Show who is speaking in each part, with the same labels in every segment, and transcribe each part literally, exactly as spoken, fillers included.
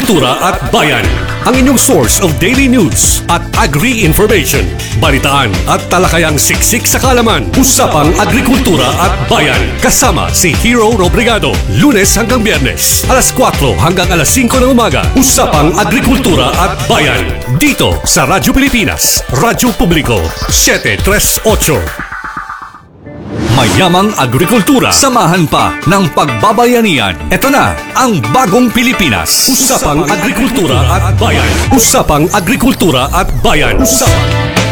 Speaker 1: Agrikultura at Bayan. Ang inyong source of daily news at agri-information. Balitaan at talakayang siksik sa kalaman. Usapang Agrikultura at Bayan. Kasama si Hero Robrigado. Lunes hanggang Biyernes. Alas kwatro hanggang alas singko ng umaga. Usapang Agrikultura at Bayan. Dito sa Radyo Pilipinas. Radyo Publiko. siyete tres otso. Mayamang agrikultura. Samahan pa ng pagbabayanihan. Ito na ang bagong Pilipinas. Usapang Agrikultura at Bayan. Usapang Agrikultura at Bayan. Usapang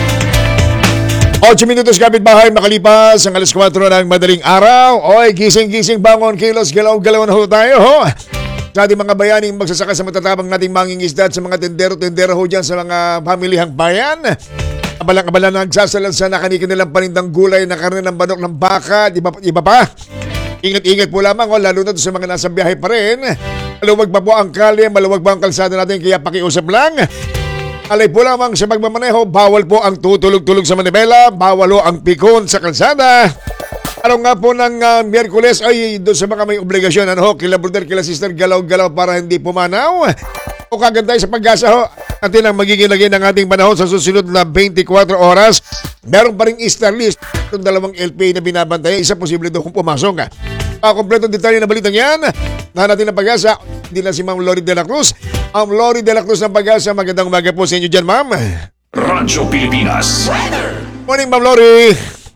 Speaker 2: Ocho minutos kapitbahay makalipas ang alas kwatro ng madaling araw. Oy, gising-gising, bangon, kilos, galaw-galaw na ho tayo ho. Sa ating mga bayaning magsasaka sa matatabang nating mangingisda at sa mga tendero-tendero ho dyan sa mga pamilihang bayan. Abalang-abala na nagsasalansa na kanilang panindang gulay na karne ng manok ng baka at iba, iba pa. Ingat-ingat po lamang, oh, lalo na sa mga nasa biyahe pa rin. Maluwag pa po ang kalye, maluwag pa ang kalsada natin, kaya pakiusap lang. Alay po lamang sa magmamaneho, bawal po ang tutulog-tulog sa manibela, bawal po ang pikon sa kalsada. Ano nga po ng uh, Miyerkules ay doon sa mga may obligasyon, ano ho, kila brother, kila sister, galaw-galaw para hindi pumanaw. O kagantay sa pag-asa ho, natin ang magiging lagay ng ating panahon sa susunod na twenty-four oras. Meron pa rin Easter list itong dalawang L P A na binabantay. Isa posible doon kung pumasok. Uh, kompleto detalye na balitang yan. Na natin ang pag-asa. Hindi na si Ma'am Lori de la Cruz. Ma'am Lori de la Cruz ng pag-asa. Magandang umaga po sa inyo dyan, Ma'am.
Speaker 3: Radyo Pilipinas.
Speaker 2: Morning, Ma'am Lori.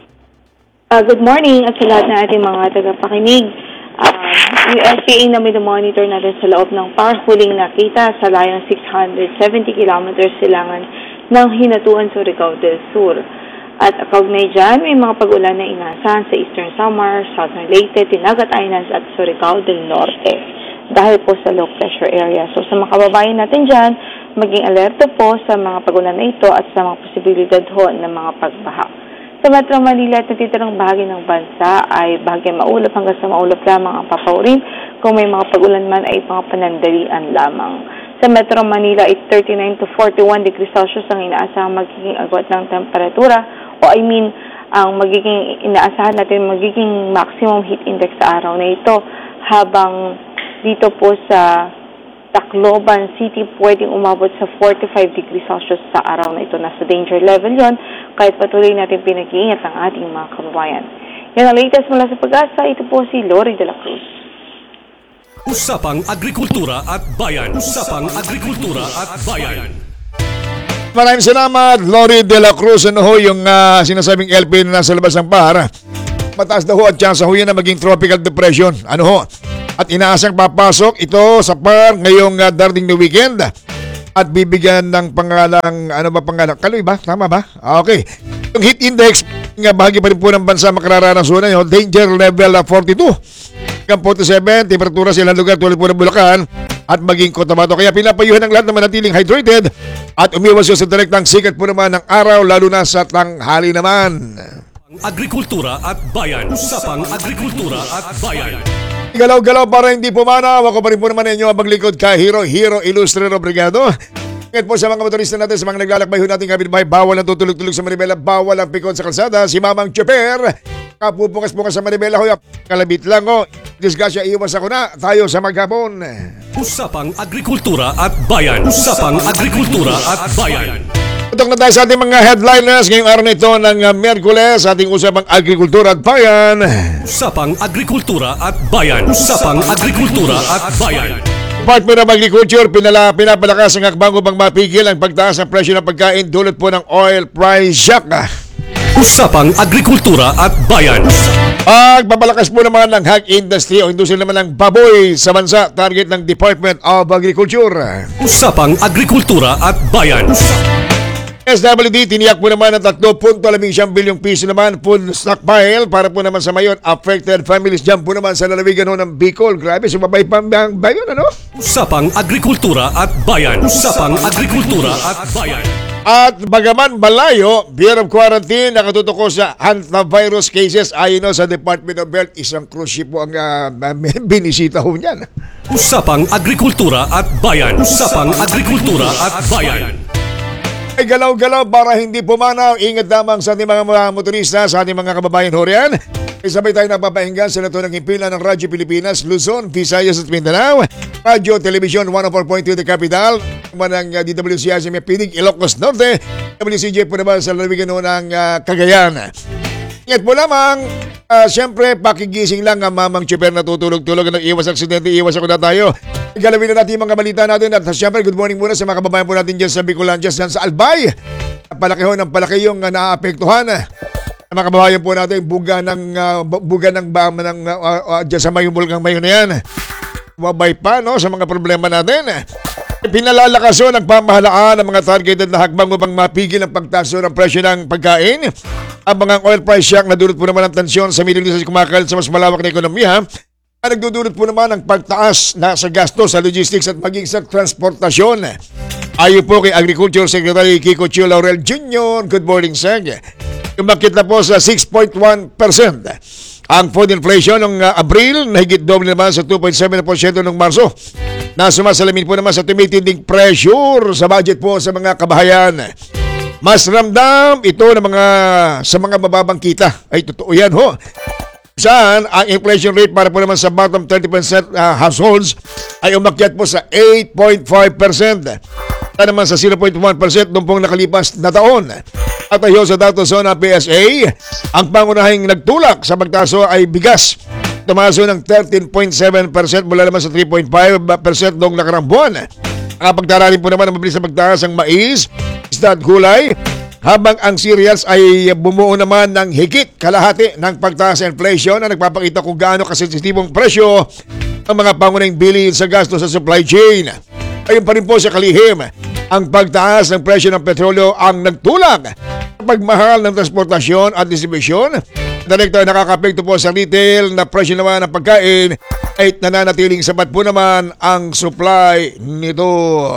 Speaker 4: Uh, good morning at sa lahat ng ating mga tagapakinig. Uh, yung L P A na minomonitor natin sa loob ng power huling nakita sa layong six hundred seventy kilometers silangan ng Hinatuan, Surigao del Sur. At kaugnay dyan, may mga pag-ulan na inasahan sa Eastern Samar, Southern Leyte, Tinagat Islands at Surigao del Norte dahil po sa low pressure area. So sa mga kababayan natin dyan, maging alerto po sa mga pag-ulan na ito at sa mga posibilidad ho ng mga pagbaha. Sa Metro Manila at natitirang bahagi ng bansa ay bahagyang maulap hanggang sa maulap lamang ang papaurin. Kung may mga pag-ulan man ay mga panandalian lamang. Sa Metro Manila ay thirty-nine to forty-one degrees Celsius ang inaasahang magiging agwat ng temperatura o I mean ang magiging inaasahan natin magiging maximum heat index sa araw na ito, habang dito po sa Tacloban City pwedeng umabot sa forty-five degrees Celsius sa araw na ito. Nasa danger level yon kahit patuloy natin pinag-iingat ang ating mga kababayan. Yan ang latest mula sa pag-asa. Ito po si Lori de la Cruz.
Speaker 1: Usapang Agrikultura at Bayan. Usapang Agrikultura at Bayan.
Speaker 2: Maraming salamat, Lori de la Cruz. Ano ho yung uh, sinasabing L P na nasa labas ng par? Mataas daw ho at chance ho yan na maging tropical depression. Ano ho? At inaasang papasok ito sa par ngayong uh, darating na weekend. At bibigyan ng pangalang, ano ba pangalang? Kaloy ba? Tama ba? Okay. Yung heat index, nga bahagi pa rin po ng bansa makararanasan yun. Danger level uh, forty-two. Hanggang forty-seven, temperatura sa ilang lugar tulad po ng Bulacan at maging Cotabato. Kaya pinapayuhan ng lahat na manatiling hydrated at umiwas sa direktang sikat po naman ng araw, lalo na sa tanghali naman.
Speaker 1: Agrikultura at Bayan. Usapang Agrikultura at Bayan.
Speaker 2: Galaw-galaw para hindi pumanaw. Ako pa rin po naman inyo ang maglingkod ka, Hero, Hero Ilustre Robrigado. Ngayon po sa mga motorista natin, sa mga naglalakbay ho natin kapitbahay, bawal ang tutulog-tulog sa Manibela, bawal ang pikon sa kalsada. Si Mamang Choper, kapupukas-pukas sa Manibela, ho, kalabit lang ho. Disgasya, iwas ako na, tayo sa maghapon.
Speaker 1: Usapang Agrikultura at Bayan. Usapang Agrikultura at Bayan.
Speaker 2: Tutok na tayo sa ating mga headliners ngayong araw na ito ng uh, Miyerkules, ating usapang Agrikultura at Bayan.
Speaker 1: Usapang Agrikultura at Bayan. Usapang Agrikultura at Bayan.
Speaker 2: Department of Agriculture, pinala, pinapalakas ang hakbang upang mapigil ang pagtaas ng presyo ng pagkain dulot po ng oil price shock.
Speaker 1: Usapang Agrikultura at Bayan.
Speaker 2: Pagpapalakas po naman ng hog industry o industry naman ng baboy sa bansa, target ng Department of Agriculture.
Speaker 1: Usapang Agrikultura at Bayan.
Speaker 2: S W D, tiniyak po naman ng three point one siyam bilyong piso naman full stockpile para po naman sa mayon affected families dyan po naman sa lalawigan ng Bicol. Grabe, sumabay pa ba yun, ano?
Speaker 1: Usapang Agrikultura at Bayan. Usapang Agrikultura at Bayan.
Speaker 2: At bagaman malayo, Bureau of Quarantine nakatutuko sa hantavirus cases ayon sa Department of Health. Isang cruise ship po ang uh, binisita ho niyan.
Speaker 1: Usapang Agrikultura at Bayan. Usapang Agrikultura at Bayan.
Speaker 2: Ay galaw-galaw para hindi pumanaw. Ingat lamang sa ating mga, mga motorista, sa ating mga kababayan ho riyan. Sabay tayo nagpapahinga sa lato ng himpilan ng Radyo Pilipinas, Luzon, Visayas at Mindanao. Radyo, Television, one oh four point two The Capital. Naman ng uh, D W C S M Pinig, Ilocos Norte. W C J po naman sa lalawigan ng uh, Cagayan. Ingat po lamang, uh, siyempre, pakigising lang ang mamang Chuper na tutulog-tulog ng iwas aksidente, iwas ako na tayo. Galawin na natin yung mga balita natin at siyempre, good morning muna sa mga kababayan po natin dyan sa Bicolan, dyan sa Albay. Palaki ho ng palaki yung uh, naapektuhan. Mga kababayan po natin, buga ng, uh, buga ng, uh, ng uh, uh, dyan sa Mayumulgang Mayo na yan. Mabay pa, no, sa mga problema natin. Pinalalakaso ng pamahalaan ng mga targeted na hakbang upang mapigil ang pagtaso ng presyo ng pagkain. Ang mga oil price shock na dulot po naman ng tensyon sa Middle East at kumakalat sa mas malawak na ekonomiya. Ang nagdudulot po naman ng pagtaas na sa gasto sa logistics at maging sa transportasyon. Ayon po kay Agriculture Secretary Kiko Chio Laurel Junior Good morning, Seg. Umakit na po sa six point one percent. Ang food inflation ng uh, Abril, nahigit doble naman sa two point seven percent noong Marso. Na sumasalamin po naman sa tumitinding pressure sa budget po sa mga kabahayan. Mas ramdam ito ng mga sa mga mababang kita. Ay, totoo yan ho. Saan ang inflation rate para po naman sa bottom thirty percent uh, households ay umakyat po sa eight point five percent. At naman sa zero point one percent noong pong nakalipas na taon. At ayon sa datos ng P S A, ang pangunahing nagtulak sa pagtaso ay bigas. Tumaso ng thirteen point seven percent mula naman sa three point five percent noong nakarang buwan. Ang pagdaralin po naman ang mabilis na pagtaas ng mais, isda at gulay, habang ang cereals ay bumuo naman ng higit kalahati ng pagtaas sa inflation na nagpapakita kung gaano kasensitibong presyo ang mga pangunahing bilhin sa gasto sa supply chain. Ayun pa rin po sa kalihim, ang pagtaas ng presyo ng petrolyo ang nagtulak sa pagmahal ng transportasyon at distribusyon. Direkta nakakapekto po sa retail na presyo naman ng pagkain ay nananatiling sapat po naman ang supply nito.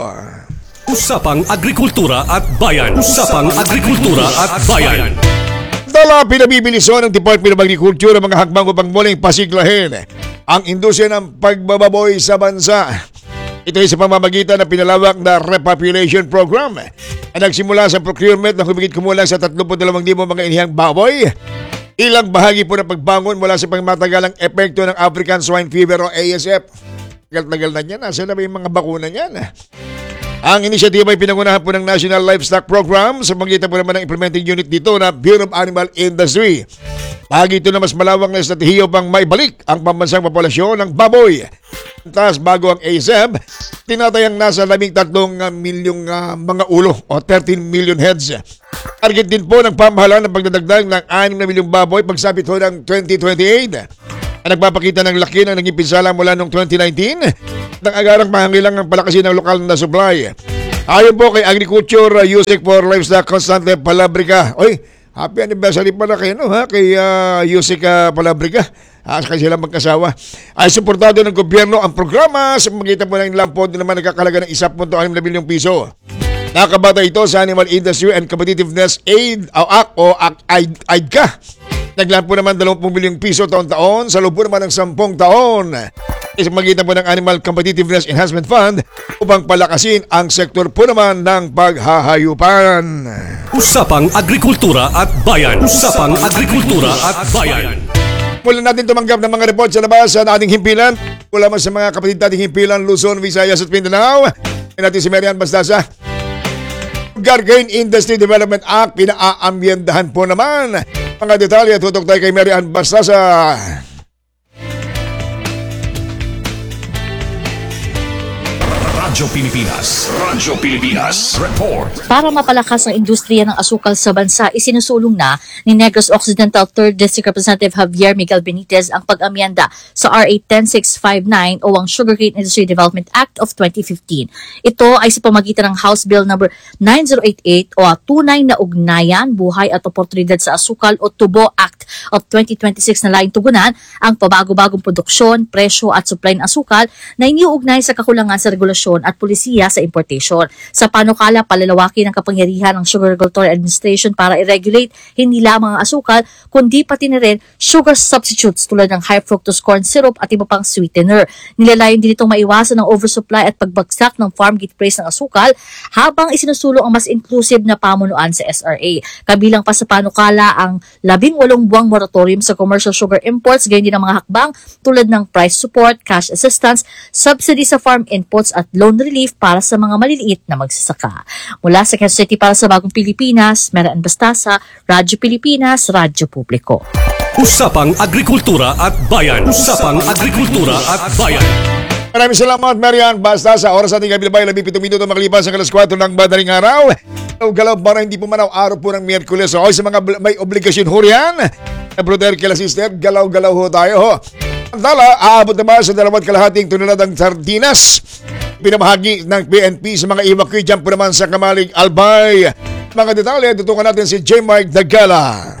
Speaker 1: Usapang Agrikultura at Bayan. Usapang Agrikultura at Bayan.
Speaker 2: Dala pinabibilisan ng Department of Agriculture ang mga hakbang upang muling pasiglahin ang industriya ng pagbababoy sa bansa. Ito ay sa pamamagitan ng pinalawak na repopulation program na nagsimula sa procurement ng humigit kumulang sa thirty-two thousand mga inihang baboy. Ilang bahagi po ng pagbangon mula sa pangmatagalang epekto ng African Swine Fever o A S F. Tagal-tagal na yan. Nasa na may mga bakuna niyan. Ang inisyatiba ay pinangunahan po ng National Livestock Program sa magitan po naman ng implementing unit dito na Bureau of Animal Industry. Bahagi ito na mas malawak na estratehiya upang maibalik ang pambansang populasyon ng baboy. Taas bago ang A S F, tinatayang nasa labing tatlong milyong uh, mga ulo o thirteen million heads. Target din po ng pamahalaan ng pagdadagdag ng anim na milyong baboy pagsapit ho ng twenty twenty-eight. Ang nagpapakita ng laki ng naging pinsala mula noong twenty nineteen ng agarang pangangailangang palakasin ng lokal na supply. Ayon po kay Agriculture uh, Usec for Livestock Constante Palabrica. Oy, happy anniversary pala kayo, no, ha? Kay uh, Usec uh, Palabrica. Ah, kasi sila magkasawa. Ay suportado ng gobyerno ang programa sa magitan po ng lampod na naman nagkakalaga ng one point six milyong piso. Nakabata ito sa Animal Industry and Competitiveness Aid o A C o A I D C A. Naglaan po naman dalawang milyong piso taon-taon sa loob po naman ng sampung taon. Sa magitan po ng Animal Competitiveness Enhancement Fund upang palakasin ang sektor po naman ng paghahayupan.
Speaker 1: Usapang Agrikultura at Bayan. Usapang Agrikultura at Bayan.
Speaker 2: Mula natin tumanggap ng mga report sa labas sa ating himpilan. Mula man sa mga kapatid nating himpilan, Luzon, Visayas at Mindanao. Yan natin si Marian Bastasa. Gargain Industry Development Act, pinaaamyendahan po naman. Mga detalye, tutok tayo kay Marian Bastasa.
Speaker 3: Radyo Pilipinas. Radyo Pilipinas. Report.
Speaker 5: Para mapalakas ang industriya ng asukal sa bansa, isinusulong na ni Negros Occidental third District Representative Javier Miguel Benitez ang pag-amyenda sa R A ten six five nine o ang Sugarcane Industry Development Act of twenty fifteen. Ito ay sa pamagitan ng House Bill number nine zero eight eight o tunay na ugnayan, buhay at oportunidad sa asukal o Tubo Act of twenty twenty-six na laing tugunan ang pabago-bagong produksyon, presyo at supply ng asukal na iniuugnay sa kakulangan sa regulasyon exportation at pulisiya sa importation. Sa panukala, palalawakin ang kapangyarihan ng Sugar Regulatory Administration para i-regulate hindi lamang ang asukal, kundi pati na rin sugar substitutes tulad ng high fructose corn syrup at iba pang sweetener. Nilalayon din itong maiwasan ng oversupply at pagbagsak ng farm gate price ng asukal habang isinusulong ang mas inclusive na pamunuan sa S R A. Kabilang pa sa panukala ang labing walong buwang moratorium sa commercial sugar imports, gayon din ang mga hakbang tulad ng price support, cash assistance, subsidy sa farm inputs at loan relief para sa mga maliliit na magsasaka. Mula sa Quezon City para sa Bagong Pilipinas, Meraan Bastasa, Radyo Pilipinas, Radyo Publiko.
Speaker 1: Usapang Agrikultura at Bayan. Usapang Agrikultura at Bayan.
Speaker 2: Maraming salamat, Marian. Basta sa oras ating kabilabay, labing pitong minuto makalipas sa alas kwatro ng madaling araw. Galaw para hindi pumanaw araw po ng Miyerkules. So, sa mga may obligasyon ho riyan, brother kila sister, galaw-galaw ho tayo ho. Antala, aabot naman sa dalawat kalahating tunuladang sardinas. Pinamahagi ng P N P sa mga evacuee dyan po naman sa Kamalig Albay. Mga detalye, tutukan natin si J. Mike Dagala.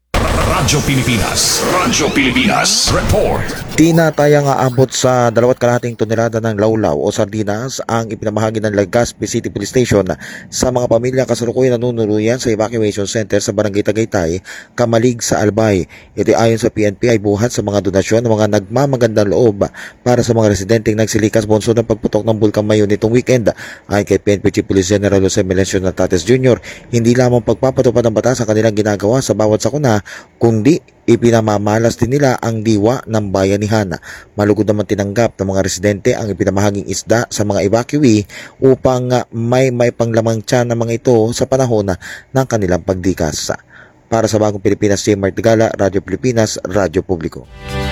Speaker 3: Radyo Pilipinas. Radyo Pilipinas. Report.
Speaker 6: Tinatayang aabot sa dalawat kalahating tonelada ng lawlaw o sardinas ang ipinamahagi ng Legazpi City Police Station sa mga pamilya kasalukuyan nanunuluyan sa evacuation center sa Barangay Tagaytay, Kamalig sa Albay. Ito ayon sa P N P ay buhat sa mga donasyon ng mga nagmamagandang loob para sa mga residenteng nagsilikas bonso ng pagputok ng Bulkan Mayon nitong weekend. Ayon kay P N P Chief Police General Jose Melencio Natates Junior, hindi lamang pagpapatupad ng batas ang kanilang ginagawa sa bawat sakuna, kundi ipinamamalas din nila ang diwa ng bayanihan. Malugod naman tinanggap ng mga residente ang ipinamahaging isda sa mga evacuee upang may may panglamang tiyan ng mga ito sa panahon ng kanilang pagdikas. Para sa Bagong Pilipinas, J. Mark Dagala, Radyo Pilipinas, Radyo Publiko.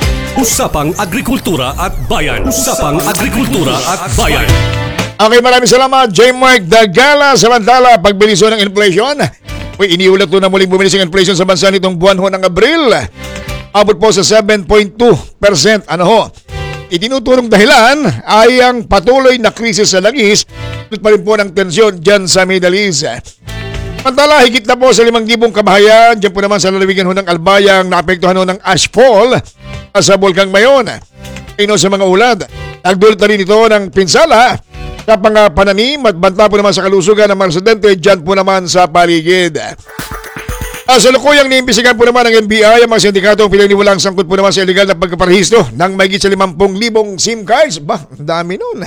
Speaker 1: Usapang Agrikultura at Bayan. Usapang Agrikultura at Bayan.
Speaker 2: Okay, maraming salamat, J. Mark Dagala. Samantala, pagbiliso ng inflation, Uy, iniulat po na muling bumilis ang inflation sa bansa nitong buwan ho ng Abril. Abot po sa seven point two percent. Ano ho? Itinuturong dahilan ay ang patuloy na krisis sa langis at pa rin po ng tensyon dyan sa Middle East. Pantala, higit na po sa limang libong kabahayan dyan po naman sa lalawigan ho ng Albayang naapektuhan ho ng ashfall sa Bulkang Mayon. Ino sa mga ulad. Nagdulot na rin ito ng pinsala sa mga pananim at banta po naman sa kalusugan ng mga residente dyan po naman sa paligid. Uh, sa lukuyang niimbisigan po naman ng N B I ang mga sindikatong pinaniwalang sangkot po naman sa illegal na pagkaparehistro ng mahigit sa limampu libong SIM cards. Bah, dami nun.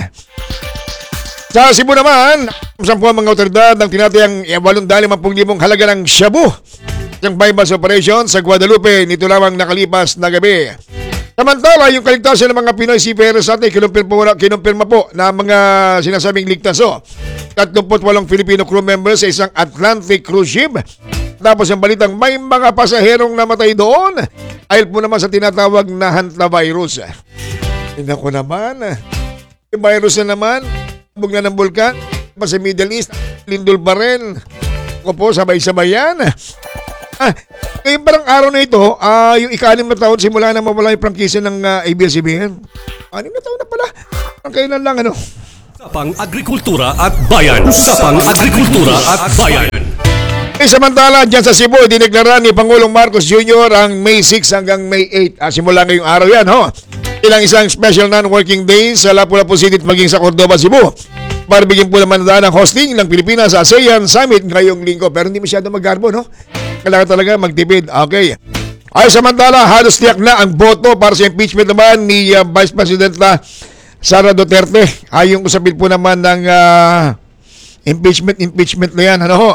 Speaker 2: Sa Cebu naman, sampu ang mga otoridad ng tinatayang limampu libong halaga ng shabu ng bypass operation sa Guadalupe nito lamang nakalipas na gabi. Samantala, yung kaligtasan ng mga Pinoy seafarers natin, kinumpirma, kinumpirma po na mga sinasabing ligtas o. thirty-eight Filipino crew members sa isang Atlantic cruise ship. Tapos ang balitang may mga pasaherong namatay doon dahil po naman sa tinatawag na hantavirus. Tingnan ko naman, yung virus na naman, bug na ng bulkan, pa sa Middle East, lindol pa rin. Ako po, sabay-sabay yan. Ah, ngayon parang araw na ito, uh, yung ika-anim na taon simula na mawala yung prangkisa ng uh, A B S C B N. Anim na taon na pala. Ang kailan lang ano.
Speaker 1: Usapang Agrikultura at Bayan. Usapang Agrikultura at Bayan.
Speaker 2: Eh, samantala, dyan sa Cebu, dineklara ni Pangulong Marcos Junior ang May six hanggang May eight. Ah, simula ngayong araw yan, ho. Ilang isang special non-working days sa Lapu-Lapu City at maging sa Cordoba, Cebu. Para bigyan po naman na ng hosting ng Pilipinas sa ASEAN Summit ngayong linggo. Pero hindi masyado mag-garbo, no? Kailangan talaga magtipid. Okay. Ay, samantala, halos tiyak na ang boto para sa impeachment naman ni uh, Vice President na Sara Duterte. Ay, yung usapin po naman ng uh, impeachment, impeachment na yan. Ano ho?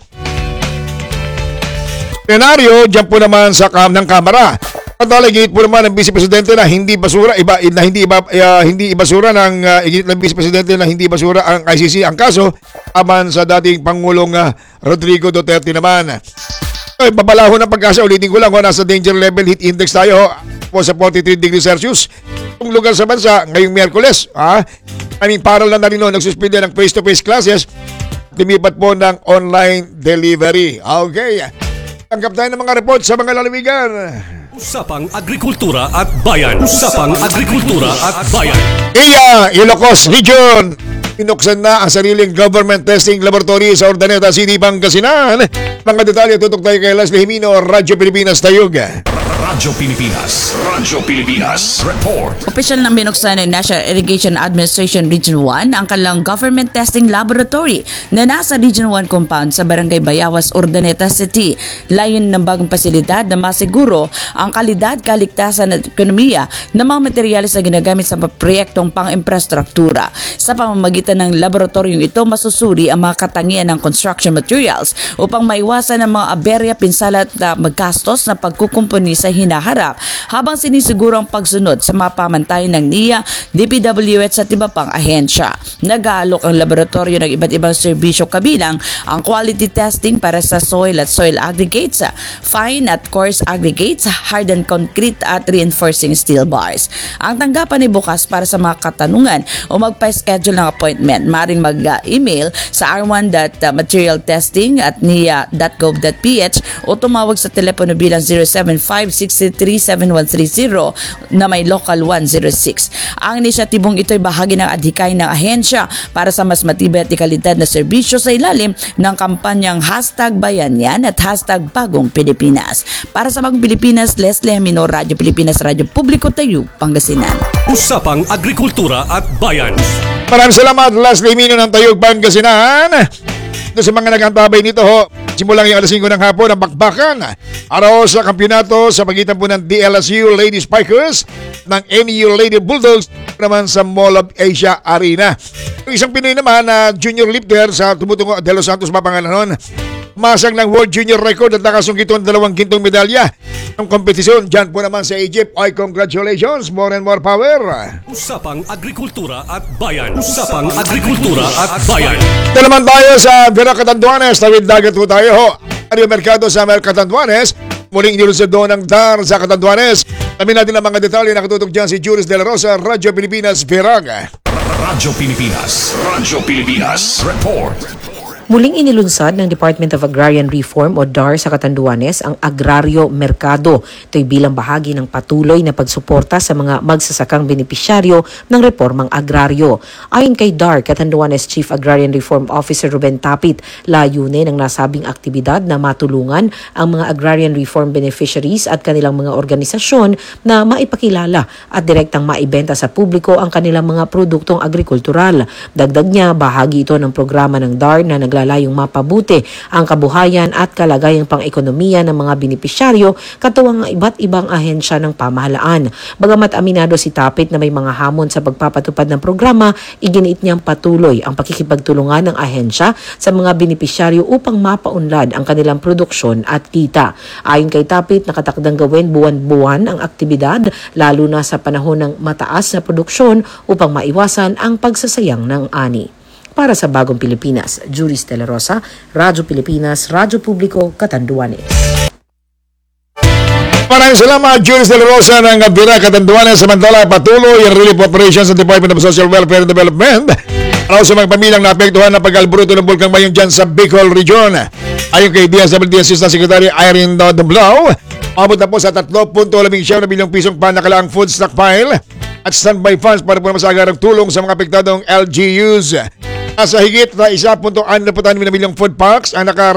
Speaker 2: Senaryo, dyan po naman sa kam ng Kamara. Pataligit po naman ng Vice Presidente na hindi basura, iba, na hindi iba, uh, hindi ibasura ng uh, igit ng Vice Presidente na hindi basura ang I C C ang kaso aman sa dating Pangulong uh, Rodrigo Duterte naman. Ay, babalaho ng pag-asa, ulitin ko lang, ho, nasa danger level heat index tayo ho, po sa forty-three degrees Celsius. Kung lugar sa bansa, ngayong Miyerkules, ha? I mean, para lang na rin ho, nagsuspinde ng face-to-face classes, lumipat po ng online delivery. Okay. Tanggap tayo ng mga report sa mga lalawigan.
Speaker 1: Usapang Agrikultura at Bayan. Usapang Agrikultura at Bayan.
Speaker 2: Iya, Ilocos Region. Pinuksan na ang sariling government testing laboratory sa Urdaneta City, Pangasinan. Mga detalye tutok tayo kay Leslie Jimino, Radyo Pilipinas Tayog.
Speaker 3: Radyo Pilipinas. Radyo Pilipinas. Report.
Speaker 7: Opisyal na binuksan ng National Irrigation Administration Region one ang kanilang government testing laboratory na nasa Region one compound sa Barangay Bayawas, Urdaneta City. Layon ng bagong pasilidad na masiguro ang kalidad, kaligtasan at ekonomiya ng mga materyales na ginagamit sa proyektong pang-infrastruktura. Sa pamamagitan ng laboratoryong ito, masusuri ang mga katangian ng construction materials upang maiwasan ang mga aberya, pinsala at uh, magkastos na pagkukumpuni sa hinaharap habang sinisiguro ang pagsunod sa mga pamantayan ng N I A, D P W H at iba pang ahensya. Nag-aalok ang laboratorio ng iba't ibang serbisyo kabilang ang quality testing para sa soil at soil aggregates, fine at coarse aggregates, hardened concrete at reinforcing steel bars. Ang tanggapan ay bukas para sa mga katanungan o magpa-schedule ng appointment. Maring mag-email sa r one dot materialtesting at n i a dot gov dot p h o tumawag sa telepono bilang zero seven five six three seven one three zero na may local one zero six. Ang inisyatibong ito ay bahagi ng adhikay ng ahensya para sa mas matibay at ikalidad na serbisyo sa ilalim ng kampanyang hashtag Bayanyan at hashtag Bagong Pilipinas. Para sa Bagong Pilipinas, Leslie Minor, Radyo Pilipinas, Radyo Publiko Tayo, Pangasinan.
Speaker 1: Usapang Agrikultura at Bayan.
Speaker 2: Maraming salamat, Leslie Mino ng Tayog, Pangasinan. Ito sa mga nagantabay nito ho, simulang yung alas singko ng hapon ang bakbakan. Araw sa kampyonato sa pagitan po ng D L S U Lady Spikers ng N U Lady Bulldogs naman sa Mall of Asia Arena. Yung isang Pinoy naman na junior lifter sa tumutungo De Los Santos mapangalanon. Masang ng World Junior Record at nakasungkit ng dalawang gintong medalya ng kompetisyon. Diyan po naman sa Egypt. Ay, congratulations. More and more power.
Speaker 1: Usapang Agrikultura at Bayan. Usapang Agrikultura at Bayan.
Speaker 2: Ito naman tayo sa Vera Catanduanes. Tawid dagat po tayo ho. Ano yung merkado sa Vera Catanduanes? Muling inilusad doon ng D A R sa Catanduanes. Amin natin ang mga detalye. Nakatutok dyan si Juris De La Rosa, Radyo Pilipinas, Viraga.
Speaker 3: Radyo Pilipinas. Radyo Pilipinas. Report.
Speaker 8: Muling inilunsad ng Department of Agrarian Reform o D A R sa Catanduanes ang Agrario Merkado. Ito'y bilang bahagi ng patuloy na pagsuporta sa mga magsasakang benepisyaryo ng reformang agraryo. Ayon kay D A R, Catanduanes Chief Agrarian Reform Officer Ruben Tapit, layunin ng nasabing aktibidad na matulungan ang mga agrarian reform beneficiaries at kanilang mga organisasyon na maipakilala at direktang maibenta sa publiko ang kanilang mga produktong agrikultural. Dagdag niya, bahagi ito ng programa ng D A R na naglalagay layong mapabuti ang kabuhayan at kalagayang pang-ekonomiya ng mga benepisyaryo katuwang ang iba't ibang ahensya ng pamahalaan. Bagamat aminado si Tapit na may mga hamon sa pagpapatupad ng programa, iginiit niyang patuloy ang pakikipagtulungan ng ahensya sa mga benepisyaryo upang mapaunlad ang kanilang produksyon at kita. Ayon kay Tapit, nakatakdang gawin buwan-buwan ang aktibidad lalo na sa panahon ng mataas na produksyon upang maiwasan ang pagsasayang ng ani. Para sa Bagong Pilipinas, Juris De La Rosa, Radyo Pilipinas, Radyo Publiko, Catanduanes.
Speaker 2: Maraming salamat, Juris De La Rosa ng Bira, Catanduanes. Samantala, patuloy ang relief operations ng Department of Social Welfare and Development para sa mga pamilyang naapektuhan ng pag-albruto ng Bulkang Mayon dyan sa Bicol Region. Ayon kay D S W D Assistant Secretary Irene Doblau, abot na po sa three point one na bilyong pisong panakalaang food stockpile at standby funds para po na masagarang tulong sa mga apektadong L G Us. Sa higit na one point six na milyong food packs ang naka